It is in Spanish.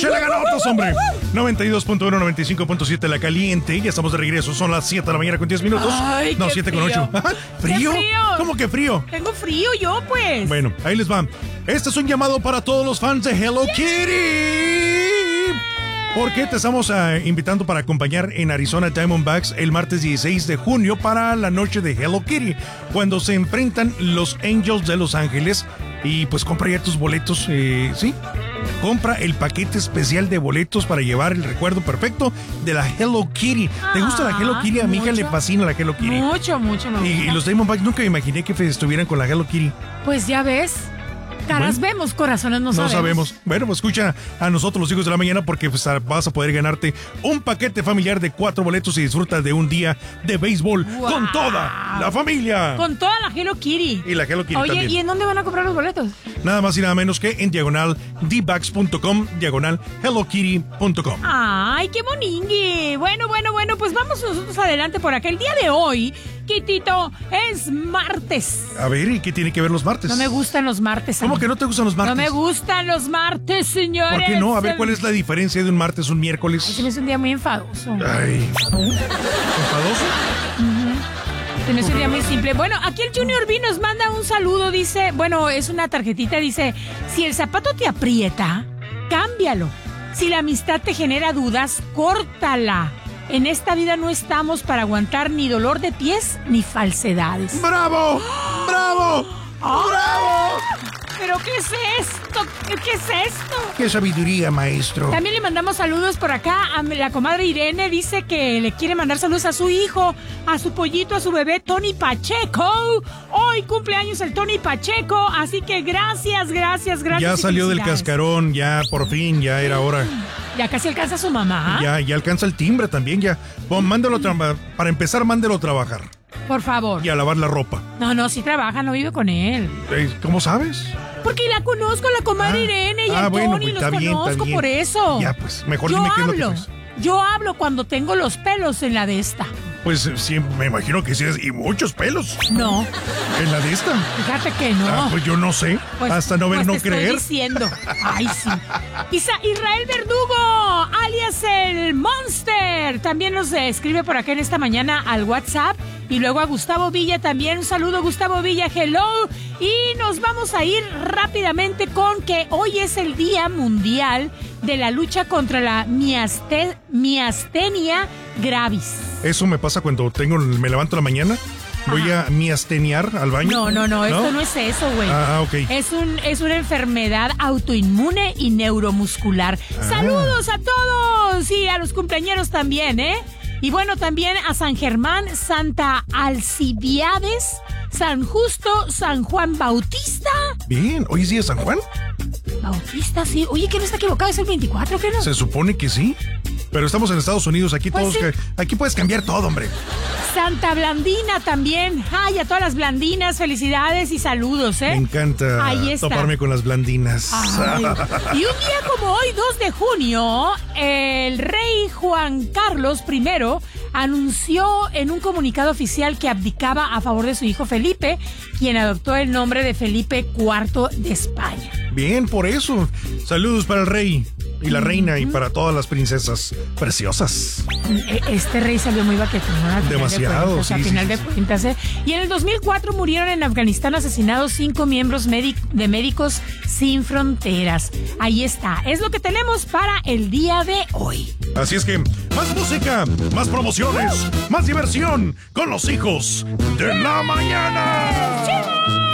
¡Échale ganotas, hombre! 92.1, 95.7 La Caliente. Ya estamos de regreso. Son las 7 de la mañana con 10 minutos. Ay, no, qué 7 con 8. ¿Frío? ¡Qué frío! ¿Cómo que frío? Tengo frío yo, pues. Bueno, ahí les va. Este es un llamado para todos los fans de Hello Kitty. Porque te estamos invitando para acompañar en Arizona Diamondbacks el martes 16 de junio para la noche de Hello Kitty, cuando se enfrentan los Angels de Los Ángeles. Y pues compra ya tus boletos, ¿sí? Compra el paquete especial de boletos para llevar el recuerdo perfecto de la Hello Kitty. ¿Te gusta la Hello Kitty? A mi hija le fascina la Hello Kitty. Mucho me gusta. Y los Diamondbacks nunca me imaginé que estuvieran con la Hello Kitty. Pues ya ves. Caras vemos, corazones no sabemos. Bueno, pues escucha a nosotros los hijos de la mañana porque pues, vas a poder ganarte un paquete familiar de 4 boletos y disfrutas de un día de béisbol con toda la familia. Con toda la Hello Kitty. Y la Hello Kitty también. Oye, ¿y en dónde van a comprar los boletos? Nada más y nada menos que en diagonal dbacks.com, diagonal hellokitty.com. ¡Ay, qué boningui! Bueno, pues vamos nosotros adelante por acá. El día de hoy, Kitito, es martes. A ver, ¿y qué tiene que ver los martes? No me gustan los martes. ¿Cómo que no te gustan los martes? No me gustan los martes, señores. ¿Por qué no? A ver, ¿cuál es la diferencia de un martes a un miércoles? Se me hace un día muy enfadoso. Ay, ¿enfadoso? Se me hace un día muy simple. Bueno, aquí el Junior B nos manda un saludo, dice, bueno, es una tarjetita, dice, si el zapato te aprieta, cámbialo. Si la amistad te genera dudas, córtala. En esta vida no estamos para aguantar ni dolor de pies ni falsedades. ¡Bravo! ¡Bravo! ¡Bravo! ¿Pero qué es esto? ¿Qué es esto? ¡Qué sabiduría, maestro! También le mandamos saludos por acá a la comadre Irene. Dice que le quiere mandar saludos a su hijo, a su pollito, a su bebé Tony Pacheco. Hoy cumpleaños el Tony Pacheco. Así que gracias. Ya salió del cascarón, ya por fin, ya era hora. Ya casi alcanza a su mamá. Ya alcanza el timbre también, ya. Mándelo para empezar, mándelo a trabajar. Por favor. Y a lavar la ropa. No, sí trabaja, no vive con él. ¿Cómo sabes? Porque la conozco, la comadre Irene y a bueno, Tony, pues, los conozco por eso. Ya, pues, mejor dime qué es lo que es. Yo hablo cuando tengo los pelos en la de esta. Pues sí, me imagino que sí, y muchos pelos. No. ¿En la de esta? Fíjate que no. Pues yo no sé. Pues, hasta no ver, no te creer. Estoy diciendo. Ay, sí. Israel Verdugo, alias el Monster, también nos escribe por acá en esta mañana al WhatsApp. Y luego a Gustavo Villa también. Un saludo, Gustavo Villa, hello. Y nos vamos a ir rápidamente con que hoy es el Día Mundial de la lucha contra la miastenia gravis. Eso me pasa cuando me levanto en la mañana. Voy a miasteniar al baño. No, esto no es eso, güey. Ok. Es una enfermedad autoinmune y neuromuscular. ¡Saludos a todos! Y a los cumpleañeros también, ¿eh? Y bueno, también a San Germán, Santa Alcibiades, San Justo, San Juan Bautista. Bien, ¿hoy es día de San Juan? Bautista, sí. Oye, ¿que no está equivocado? ¿Es el 24, qué no? Se supone que sí. Pero estamos en Estados Unidos, aquí pues todos, sí. Aquí puedes cambiar todo, hombre. Santa Blandina también. Ay, a todas las blandinas, felicidades y saludos, ¿eh? Me encanta toparme con las blandinas. Ay. Y un día como hoy, 2 de junio, el rey Juan Carlos I anunció en un comunicado oficial que abdicaba a favor de su hijo Felipe, quien adoptó el nombre de Felipe IV de España. Bien, por eso. Saludos para el rey y la reina y para todas las princesas preciosas. Este rey salió muy baquetón. Demasiado, a final de cuentas, ¿eh? Y en el 2004 murieron en Afganistán asesinados 5 miembros de Médicos Sin Fronteras. Ahí está, es lo que tenemos para el día de hoy. Así es que, más música, más promociones, más diversión con los hijos de la mañana.